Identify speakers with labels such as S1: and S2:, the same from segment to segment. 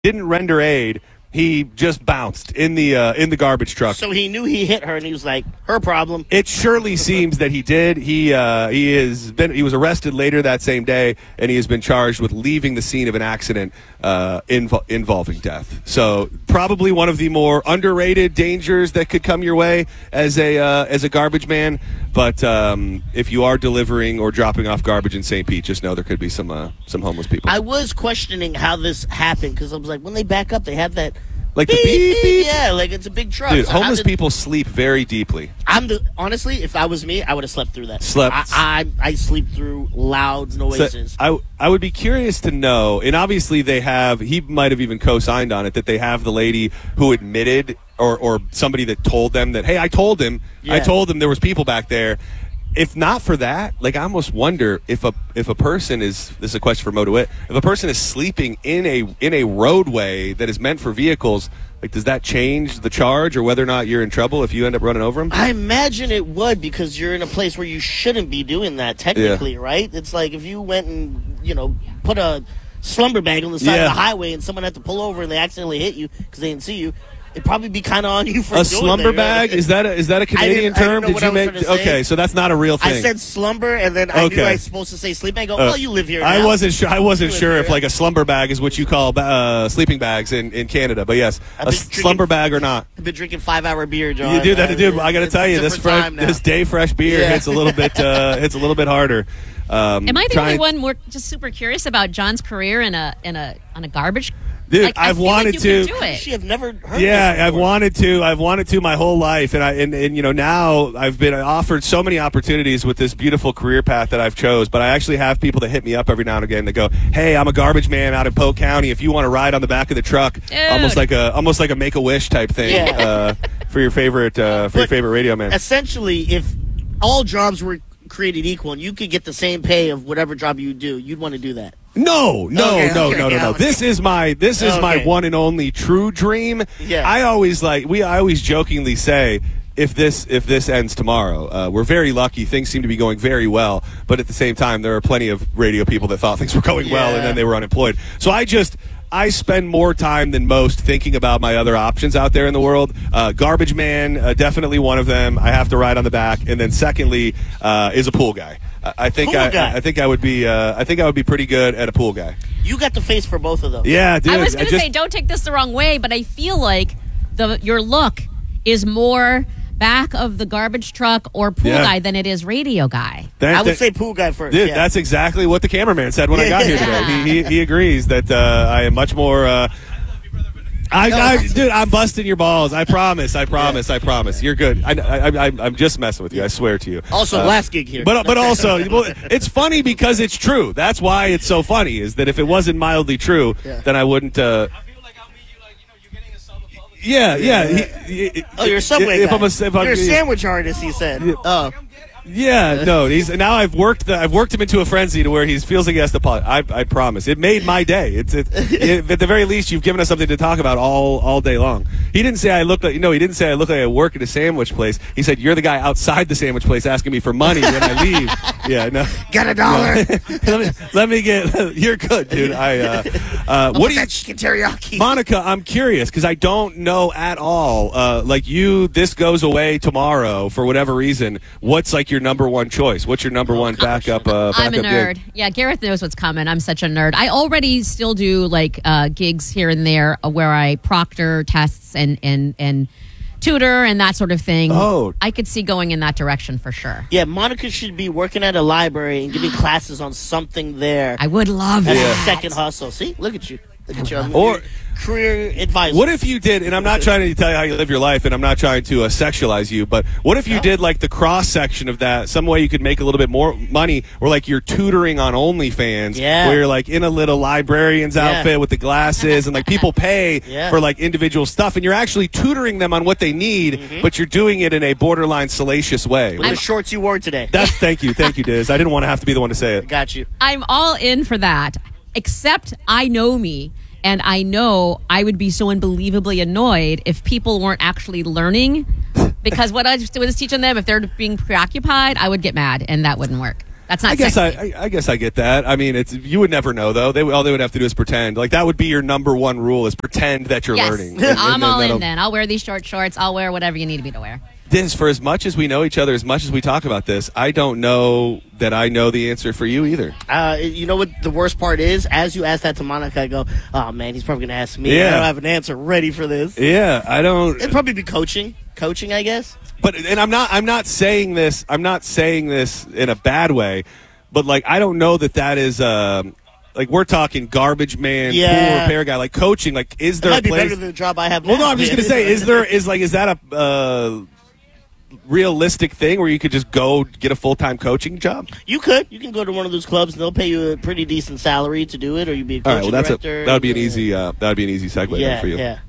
S1: didn't render aid. He just bounced in the garbage truck.
S2: So he knew he hit her, and he was like, "Her problem."
S1: It surely seems that he did. He was arrested later that same day, and he has been charged with leaving the scene of an accident involving death. So probably one of the more underrated dangers that could come your way as a garbage man. But if you are delivering or dropping off garbage in St. Pete, just know there could be some homeless people.
S2: I was questioning how this happened because I was like, when they back up, they have that.
S1: Like the beep, beep.
S2: Yeah, like it's a big truck.
S1: Dude,
S2: So
S1: homeless people sleep very deeply.
S2: Honestly, if that was me, I would have slept through that. I sleep through loud noises.
S1: So I would be curious to know, and obviously he might have even co-signed on it, that they have the lady who admitted or somebody that told them that, hey, I told him there was people back there. If not for that, like, I almost wonder if a person is, this is a question for Mo DeWitt, if a person is sleeping in a roadway that is meant for vehicles, like, does that change the charge or whether or not you're in trouble if you end up running over them?
S2: I imagine it would, because you're in a place where you shouldn't be doing that technically, right? It's like if you went and, put a slumber bag on the side of the highway and someone had to pull over and they accidentally hit you because they didn't see you. It'd probably be kind of on you for
S1: a
S2: doing
S1: slumber bag. Is that a Canadian term?
S2: Did you make?
S1: Okay, so that's not a real thing.
S2: I said slumber, and then I knew I was supposed to say sleep. I go, well, you live here. Now.
S1: I wasn't sure if like a slumber bag is what you call sleeping bags in Canada, but yes, slumber bag or not.
S2: I've been drinking 5-hour beer, John.
S1: You do that, dude. I got to tell you, this day fresh beer hits a little bit harder.
S3: Am I the only one more just super curious about John's career on a garbage?
S1: Dude,
S3: like,
S1: I've wanted to.
S2: She have never heard.
S1: Yeah, I've wanted to my whole life, and now I've been offered so many opportunities with this beautiful career path that I've chose. But I actually have people that hit me up every now and again that go, "Hey, I'm a garbage man out in Polk County. If you want to ride on the back of the truck, almost like a Make-A-Wish type thing for your favorite radio man."
S2: Essentially, if all jobs were created equal and you could get the same pay of whatever job you do, you'd want to do that.
S1: No. This is my one and only true dream.
S2: Yeah.
S1: I always jokingly say, if this ends tomorrow, we're very lucky. Things seem to be going very well, but at the same time, there are plenty of radio people that thought things were going well and then they were unemployed. So I spend more time than most thinking about my other options out there in the world. Garbage man, definitely one of them. I have to ride on the back, and then secondly is a pool guy. I think I would be pretty good at a pool guy.
S2: You got the face for both of those.
S1: Yeah, dude.
S3: I was going to say, don't take this the wrong way, but I feel like your look is more back of the garbage truck or pool guy than it is radio guy.
S2: I would say pool guy first.
S1: Dude, that's exactly what the cameraman said when I got here today. He agrees that I am much more. Dude, I'm busting your balls. I promise. You're good. I'm just messing with you. I swear to you.
S2: Also, last gig here.
S1: But also, it's funny because it's true. That's why it's so funny. Is that if it wasn't mildly true, then I wouldn't. Yeah.
S2: You're a Subway guy. You're a sandwich artist, he said. Oh.
S1: Yeah, no. Now I've worked him into a frenzy to where he feels like he has to apologize. I promise. It made my day. At the very least, you've given us something to talk about all day long. He didn't say I look like I work at a sandwich place. He said you're the guy outside the sandwich place asking me for money when I leave. Yeah, no.
S2: Get $1.
S1: let me get. You're good, dude.
S2: What do you chicken teriyaki?
S1: Monica, I'm curious because I don't know at all. This goes away tomorrow for whatever reason. What's like your number one choice? What's your number one backup?
S3: I'm a nerd.
S1: Gig?
S3: Yeah, Gareth knows what's coming. I'm such a nerd. I already still do gigs here and there where I proctor tests and tutor and that sort of thing.
S1: Oh,
S3: I could see going in that direction for sure.
S2: Yeah, Monica should be working at a library and giving classes on something there.
S3: I would love that.
S2: As a second hustle. See, look at you. Or career advisor.
S1: What if you did, and I'm not trying to tell you how you live your life, and I'm not trying to sexualize you, but what if you did like the cross section of that, some way you could make a little bit more money, or like you're tutoring on OnlyFans, where you're like in a little librarian's outfit with the glasses, and like people pay for like individual stuff, and you're actually tutoring them on what they need, but you're doing it in a borderline salacious way.
S2: With the shorts you wore today.
S1: Thank you, Diz. I didn't want to have to be the one to say it.
S2: Got you.
S3: I'm all in for that, except I know me. And I know I would be so unbelievably annoyed if people weren't actually learning, because what I was teaching them, if they're being preoccupied, I would get mad, and that wouldn't work. That's not
S1: I guess
S3: sexy.
S1: I guess I get that. I mean, you would never know though. All they would have to do is pretend. Like that would be your number one rule: is pretend that you're
S3: Yes.
S1: learning.
S3: I'm all in then. I'll wear these short shorts. I'll wear whatever you need me to wear.
S1: This, for as much as we know each other, as much as we talk about this, I don't know that I know the answer for you either.
S2: You know what the worst part is? As you ask that to Monica, I go, "Oh man, he's probably gonna ask me.
S1: Yeah.
S2: I don't have an answer ready for this."
S1: Yeah, I don't.
S2: It'd probably be coaching, I guess.
S1: But I'm not saying this. I'm not saying this in a bad way. But like, I don't know that is. Like we're talking garbage man, pool repair guy. Like coaching. Like, is there
S2: It might
S1: a
S2: be
S1: place?
S2: better than the job I have now.
S1: Well, no, I'm just gonna say, is that a realistic thing where you could just go get a full-time coaching job?
S2: You can go to one of those clubs and they'll pay you a pretty decent salary to do it, or you'd be a coaching
S1: All right, well,
S2: director.
S1: that would be an easy segue then for you.
S2: Yeah.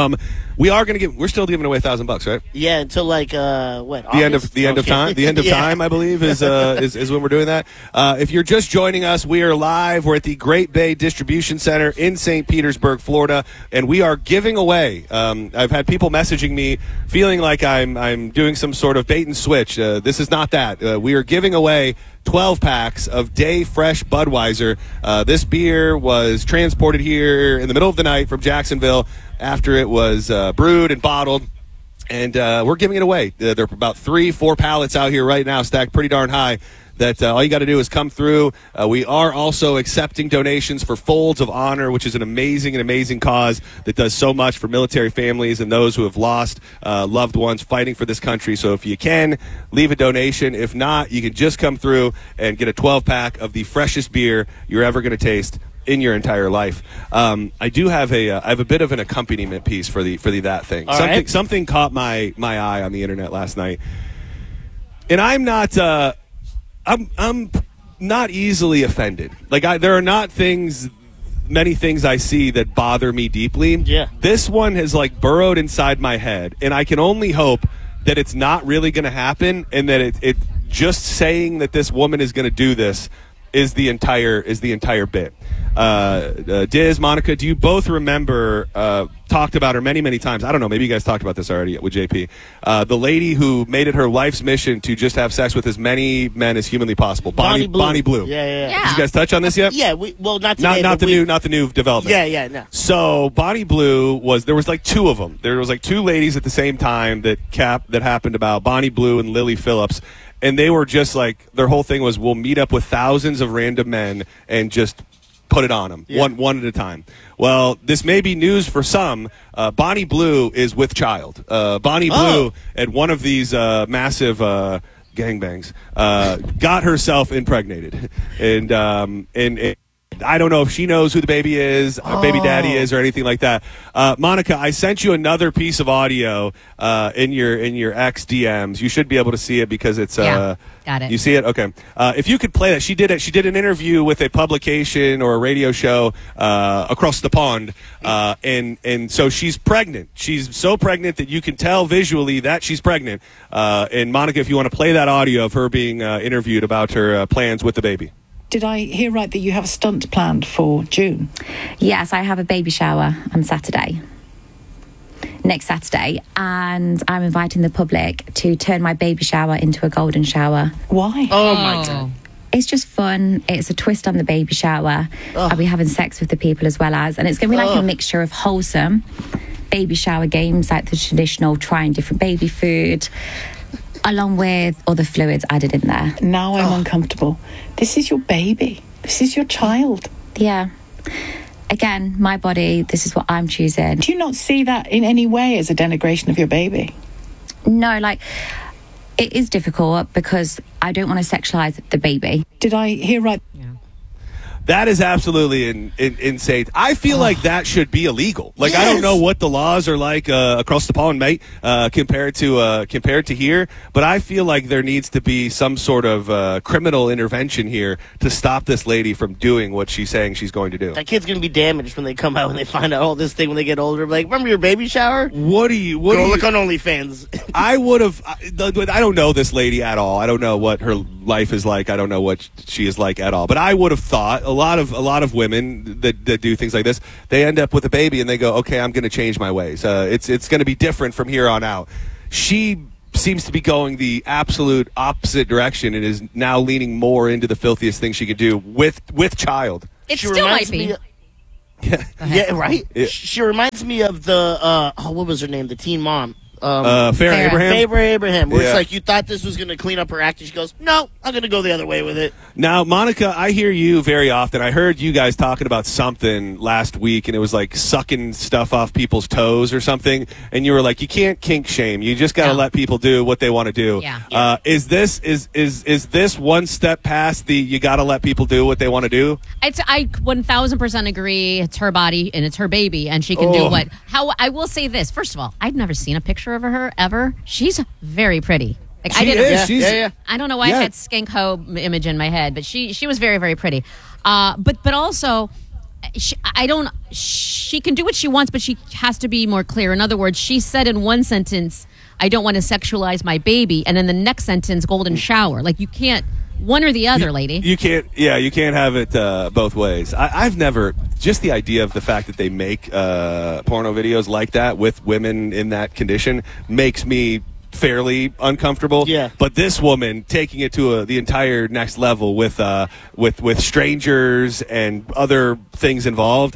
S1: We're still giving away $1,000, right?
S2: Yeah, until like what?
S1: The end of time. The end of
S2: Yeah.
S1: time, I believe, is when we're doing that. If you're just joining us, we are live. We're at the Great Bay Distribution Center in St. Petersburg, Florida, and we are giving away. I've had people messaging me, feeling like I'm doing some sort of bait and switch. This is not that. We are giving away 12 packs of Day Fresh Budweiser. This beer was transported here in the middle of the night from Jacksonville after it was brewed and bottled. And we're giving it away. There are about 3-4 pallets out here right now, stacked pretty darn high. That all you got to do is come through. We are also accepting donations for Folds of Honor, which is an amazing cause that does so much for military families and those who have lost loved ones fighting for this country. So if you can, leave a donation. If not, you can just come through and get a 12-pack of the freshest beer you're ever going to taste in your entire life. I do have I have a bit of an accompaniment piece for that thing.
S2: All right.
S1: Something caught my eye on the internet last night, and I'm not. I'm not easily offended. Like there are not many things I see that bother me deeply.
S2: Yeah.
S1: This one has like burrowed inside my head, and I can only hope that it's not really going to happen, and that it just saying that this woman is going to do this is the entire bit. Diz, Monica, do you both remember, talked about her many times? I don't know, maybe you guys talked about this already with JP. The lady who made it her life's mission to just have sex with as many men as humanly possible. Bonnie Blue.
S2: Yeah.
S1: Did you guys touch on this yet?
S2: Yeah, not today,
S1: not the new development.
S2: Yeah, no.
S1: So Bonnie Blue there was like two of them. There was like two ladies at the same time that happened about Bonnie Blue and Lily Phillips. And they were just like, their whole thing was, we'll meet up with thousands of random men and just put it on them, one at a time. Well, this may be news for some. Bonnie Blue is with child. Bonnie Blue, at one of these massive gangbangs, got herself impregnated. And I don't know if she knows who the baby is, or baby daddy is, or anything like that. Monica, I sent you another piece of audio in your ex DMs. You should be able to see it because it's
S3: got it.
S1: You see it? Okay. If you could play that, she did an interview with a publication or a radio show across the pond, and so she's pregnant. She's so pregnant that you can tell visually that she's pregnant. And Monica, if you want to play that audio of her being interviewed about her plans with the baby.
S4: Did I hear right that you have a stunt planned for June?
S5: Yes, I have a baby shower on next Saturday, and I'm inviting the public to turn my baby shower into a golden shower.
S4: Why?
S2: Oh my God.
S5: It's just fun. It's a twist on the baby shower. I'll be having sex with the people as well as, and it's going to be like a mixture of wholesome baby shower games, like the traditional trying different baby food, along with other fluids added in there.
S4: Now I'm uncomfortable. This is your baby. This is your child.
S5: Yeah. Again, my body, this is what I'm choosing.
S4: Do you not see that in any way as a denigration of your baby?
S5: No, like, it is difficult because I don't want to sexualize the baby.
S4: Did I hear right?
S1: That is absolutely insane. I feel like that should be illegal. Like, I don't know what the laws are like across the pond, mate, compared to here. But I feel like there needs to be some sort of criminal intervention here to stop this lady from doing what she's saying she's going to do.
S2: That kid's gonna be damaged when they come out and they find out all this thing when they get older. Like, remember your baby shower?
S1: Go
S2: look on OnlyFans.
S1: I don't know this lady at all. I don't know what her life is like. I don't know what she is like at all. But I would have thought a lot of women that do things like this, they end up with a baby and they go, okay, I'm going to change my ways. It's going to be different from here on out. She seems to be going the absolute opposite direction and is now leaning more into the filthiest thing she could do with child.
S3: It
S2: She
S3: still might
S2: reminds
S3: be.
S2: me Yeah, right?
S1: Yeah.
S2: She reminds me of the, what was her name? The teen mom.
S1: Farrah
S3: Farrah.
S1: Abraham?
S2: Faber Abraham, where
S1: Yeah.
S2: it's like you thought this was going to clean up her act, and she goes, no, I'm going to go the other way with it.
S1: Now, Monica, I hear you very often. I heard you guys talking about something last week, and it was like sucking stuff off people's toes or something. And you were like, you can't kink shame. You just got to
S3: No.
S1: let people do what they want to do.
S3: Yeah.
S1: Is this one step past the you got to let people do what they want to do?
S3: I 1000% agree. It's her body and it's her baby, and she can do what. How I will say this. First of all, I've never seen a picture of her ever. She's very pretty. Like
S1: She
S3: I didn't.
S1: is. She's-
S3: I don't know why
S1: Yeah.
S3: I had skank hoe image in my head, but she was very, very pretty. But also, she can do what she wants, but she has to be more clear. In other words, she said in one sentence, "I don't want to sexualize my baby," and in the next sentence, "golden shower." Like you can't one or the other, lady.
S1: You can't. Yeah, you can't have it both ways. I've never. Just the idea of the fact that they make porno videos like that with women in that condition makes me fairly uncomfortable.
S2: Yeah.
S1: But this woman taking it to the entire next level with strangers and other things involved.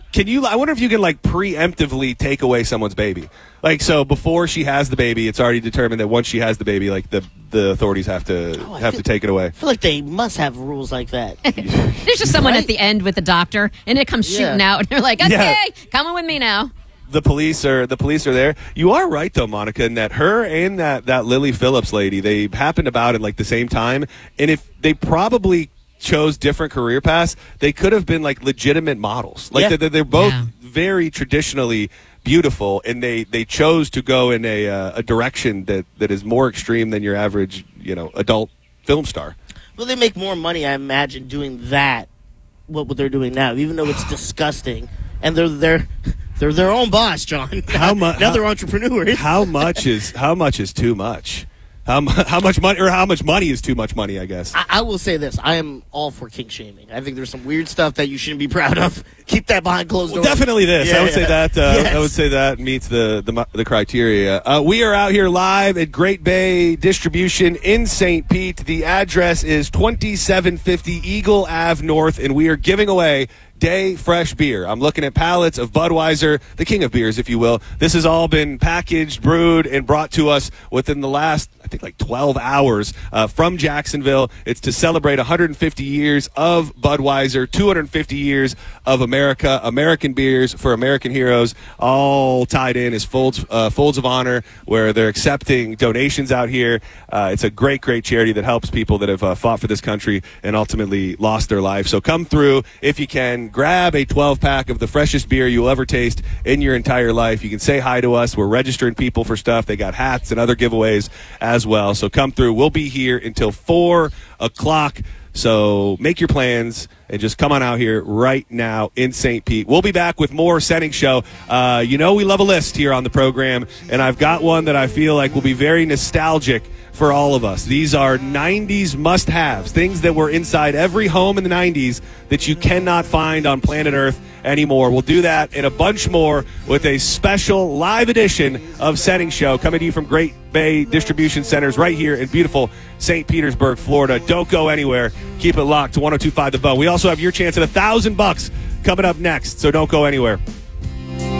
S1: I wonder if you can like preemptively take away someone's baby. Like, so before she has the baby, it's already determined that once she has the baby, like the authorities have to take it away.
S2: I feel like they must have rules like that.
S3: There's just someone
S2: Right?
S3: at the end with the doctor, and it comes shooting
S2: Yeah.
S3: out, and they're like, "Okay,
S1: Yeah.
S3: coming with me now."
S1: The police are there. You are right though, Monica, in that her and that Lily Phillips lady, they happened about at like the same time, and if they probably chose different career paths, they could have been like legitimate models. Like
S2: Yeah.
S1: they're both
S3: Yeah.
S1: very traditionally beautiful, and they chose to go in a direction that is more extreme than your average adult film star.
S2: Well, they make more money, I imagine, doing that, what they're doing now, even though it's disgusting. And they're their own boss, John.
S1: How
S2: now they're entrepreneurs.
S1: How much is too much? How much money is too much money? I guess.
S2: I will say this: I am all for kink shaming. I think there's some weird stuff that you shouldn't be proud of. Keep that behind closed doors.
S1: Definitely this.
S2: Yeah,
S1: I would say that.
S2: Yes.
S1: I would say that meets the criteria. We are out here live at Great Bay Distribution in St. Pete. The address is 2750 Eagle Ave North, and we are giving away Day Fresh beer. I'm looking at pallets of Budweiser, the king of beers, if you will. This has all been packaged, brewed, and brought to us within the last, I think, like 12 hours from Jacksonville. It's to celebrate 150 years of Budweiser, 250 years of America, American beers for American heroes, all tied in as folds of honor, where they're accepting donations out here. It's a great, great charity that helps people that have fought for this country and ultimately lost their life. So come through if you can. Grab a 12-pack of the freshest beer you'll ever taste in your entire life. You can say hi to us. We're registering people for stuff. They got hats and other giveaways as well. So come through. We'll be here until 4 o'clock. So make your plans and just come on out here right now in St. Pete. We'll be back with more Setting Show. We love a list here on the program, and I've got one that I feel like will be very nostalgic for all of us. These are 90s must-haves, things that were inside every home in the 90s that you cannot find on planet Earth anymore. We'll do that and a bunch more with a special live edition of Setting Show coming to you from Great Bay Distribution Centers right here in beautiful St. Petersburg, Florida. Don't go anywhere. Keep it locked to 102.5 The Bone. We also have your chance at $1,000 coming up next, so don't go anywhere.